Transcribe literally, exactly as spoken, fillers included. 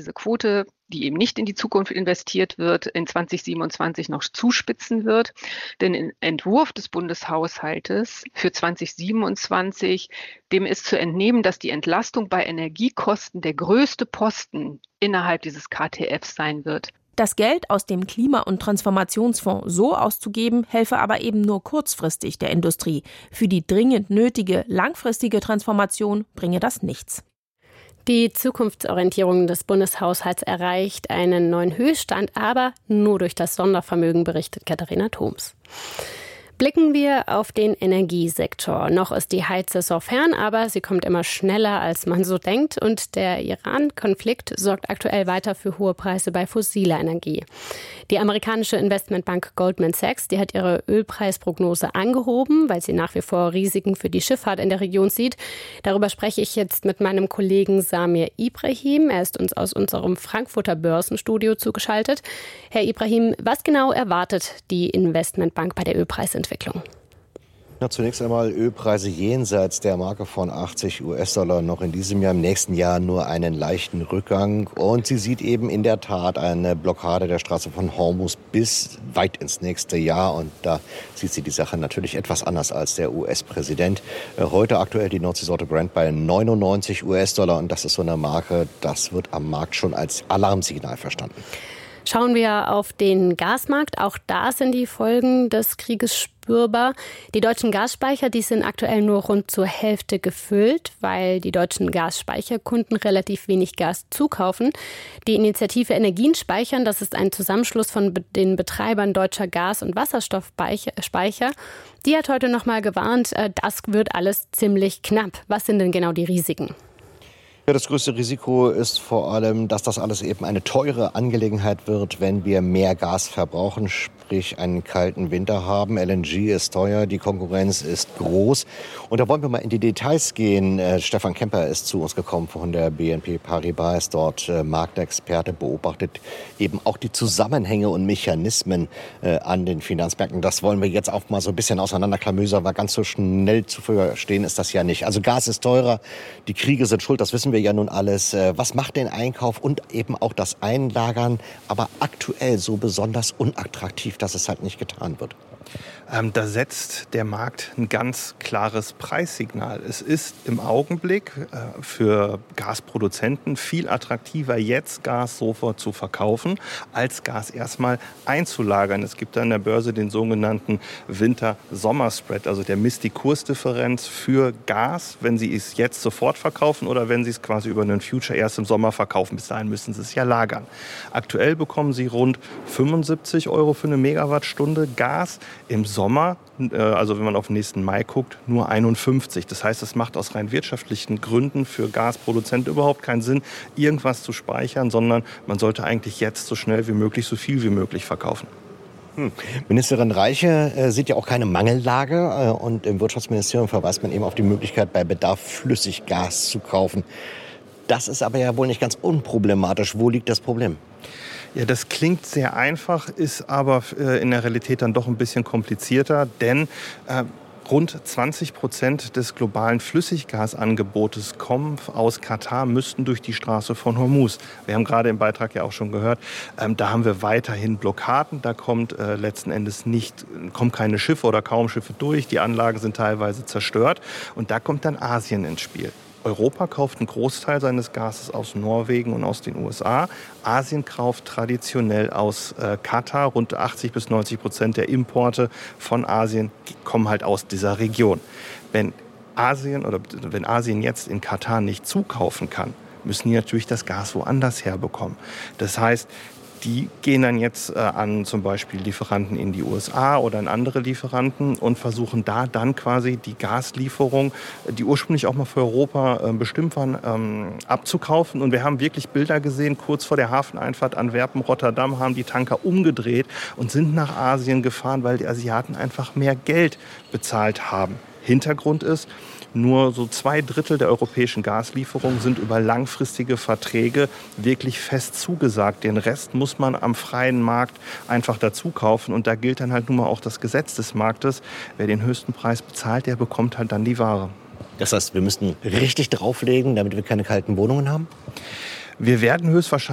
diese Quote, die eben nicht in die Zukunft investiert wird, in zwanzig siebenundzwanzig noch zuspitzen wird. Denn im Entwurf des Bundeshaushaltes für zwanzig siebenundzwanzig, dem ist zu entnehmen, dass die Entlastung bei Energiekosten der größte Posten innerhalb dieses K T Fs sein wird. Das Geld aus dem Klima- und Transformationsfonds so auszugeben, helfe aber eben nur kurzfristig der Industrie. Für die dringend nötige langfristige Transformation bringe das nichts. Die Zukunftsorientierung des Bundeshaushalts erreicht einen neuen Höchststand, aber nur durch das Sondervermögen, berichtet Katharina Thoms. Blicken wir auf den Energiesektor. Noch ist die Heizsaison fern, aber sie kommt immer schneller, als man so denkt. Und der Iran-Konflikt sorgt aktuell weiter für hohe Preise bei fossiler Energie. Die amerikanische Investmentbank Goldman Sachs, die hat ihre Ölpreisprognose angehoben, weil sie nach wie vor Risiken für die Schifffahrt in der Region sieht. Darüber spreche ich jetzt mit meinem Kollegen Samir Ibrahim. Er ist uns aus unserem Frankfurter Börsenstudio zugeschaltet. Herr Ibrahim, was genau erwartet die Investmentbank bei der Ölpreisentwicklung? Entwicklung? Na, zunächst einmal Ölpreise jenseits der Marke von achtzig US-Dollar noch in diesem Jahr, im nächsten Jahr nur einen leichten Rückgang. Und sie sieht eben in der Tat eine Blockade der Straße von Hormuz bis weit ins nächste Jahr. Und da sieht sie die Sache natürlich etwas anders als der U S-Präsident. Heute aktuell die Nordseesorte Brent bei neunundneunzig US-Dollar. Und das ist so eine Marke, das wird am Markt schon als Alarmsignal verstanden. Schauen wir auf den Gasmarkt. Auch da sind die Folgen des Krieges spürbar. Die deutschen Gasspeicher, die sind aktuell nur rund zur Hälfte gefüllt, weil die deutschen Gasspeicherkunden relativ wenig Gas zukaufen. Die Initiative Energien speichern, das ist ein Zusammenschluss von den Betreibern deutscher Gas- und Wasserstoffspeicher. Die hat heute noch mal gewarnt, das wird alles ziemlich knapp. Was sind denn genau die Risiken? Ja, das größte Risiko ist vor allem, dass das alles eben eine teure Angelegenheit wird, wenn wir mehr Gas verbrauchen, sprich einen kalten Winter haben. L N G ist teuer, die Konkurrenz ist groß. Und da wollen wir mal in die Details gehen. Äh, Stefan Kemper ist zu uns gekommen von der B N P Paribas, ist dort äh, Marktexperte, beobachtet eben auch die Zusammenhänge und Mechanismen äh, an den Finanzmärkten. Das wollen wir jetzt auch mal so ein bisschen auseinanderklamüsern, weil ganz so schnell zu verstehen ist das ja nicht. Also Gas ist teurer, die Kriege sind schuld, das wissen wir ja nun alles. Was macht den Einkauf und eben auch das Einlagern aber aktuell so besonders unattraktiv, dass es halt nicht getan wird? Ähm, da setzt der Markt ein ganz klares Preissignal. Es ist im Augenblick äh, für Gasproduzenten viel attraktiver, jetzt Gas sofort zu verkaufen, als Gas erstmal einzulagern. Es gibt an der Börse den sogenannten Winter-Sommer-Spread, also der misst die Kursdifferenz für Gas, wenn Sie es jetzt sofort verkaufen oder wenn Sie es quasi über einen Future erst im Sommer verkaufen. Bis dahin müssen Sie es ja lagern. Aktuell bekommen Sie rund fünfundsiebzig Euro für eine Megawattstunde Gas. Im Sommer, also wenn man auf den nächsten Mai guckt, nur einundfünfzig. Das heißt, es macht aus rein wirtschaftlichen Gründen für Gasproduzenten überhaupt keinen Sinn, irgendwas zu speichern, sondern man sollte eigentlich jetzt so schnell wie möglich, so viel wie möglich verkaufen. Hm. Ministerin Reiche äh, sieht ja auch keine Mangellage äh, und im Wirtschaftsministerium verweist man eben auf die Möglichkeit, bei Bedarf Flüssiggas zu kaufen. Das ist aber ja wohl nicht ganz unproblematisch. Wo liegt das Problem? Ja, das klingt sehr einfach, ist aber äh, in der Realität dann doch ein bisschen komplizierter, denn äh, rund zwanzig Prozent des globalen Flüssiggasangebotes kommen aus Katar, müssten durch die Straße von Hormuz. Wir haben gerade im Beitrag ja auch schon gehört, ähm, da haben wir weiterhin Blockaden, da kommt äh, letzten Endes nicht, kommen keine Schiffe oder kaum Schiffe durch, die Anlagen sind teilweise zerstört und da kommt dann Asien ins Spiel. Europa kauft einen Großteil seines Gases aus Norwegen und aus den U S A. Asien kauft traditionell aus äh, Katar. Rund achtzig bis neunzig Prozent der Importe von Asien kommen halt aus dieser Region. Wenn Asien oder wenn Asien jetzt in Katar nicht zukaufen kann, müssen die natürlich das Gas woanders herbekommen. Das heißt, die gehen dann jetzt äh, an zum Beispiel Lieferanten in die U S A oder an andere Lieferanten und versuchen da dann quasi die Gaslieferung, die ursprünglich auch mal für Europa äh, bestimmt waren, ähm, abzukaufen. Und wir haben wirklich Bilder gesehen, kurz vor der Hafeneinfahrt Antwerpen-Rotterdam haben die Tanker umgedreht und sind nach Asien gefahren, weil die Asiaten einfach mehr Geld bezahlt haben. Hintergrund ist, nur so zwei Drittel der europäischen Gaslieferungen sind über langfristige Verträge wirklich fest zugesagt. Den Rest muss man am freien Markt einfach dazu kaufen. Und da gilt dann halt nun mal auch das Gesetz des Marktes. Wer den höchsten Preis bezahlt, der bekommt halt dann die Ware. Das heißt, wir müssen richtig drauflegen, damit wir keine kalten Wohnungen haben? Wir werden höchstwahrscheinlich